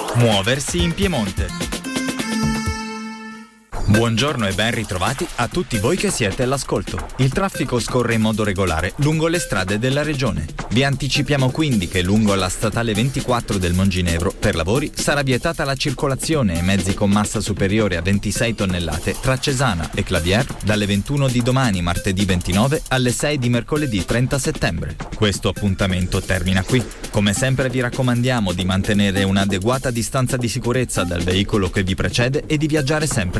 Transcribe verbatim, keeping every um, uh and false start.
Muoversi in Piemonte. Buongiorno e ben ritrovati a tutti voi che siete all'ascolto. Il traffico scorre in modo regolare lungo le strade della regione. Vi anticipiamo quindi che lungo la statale ventiquattro del Monginevro per lavori sarà vietata la circolazione e mezzi con massa superiore a ventisei tonnellate tra Cesana e Clavier dalle ventuno di domani martedì ventinove alle sei di mercoledì trenta settembre. Questo appuntamento termina qui. Come sempre vi raccomandiamo di mantenere un'adeguata distanza di sicurezza dal veicolo che vi precede e di viaggiare sempre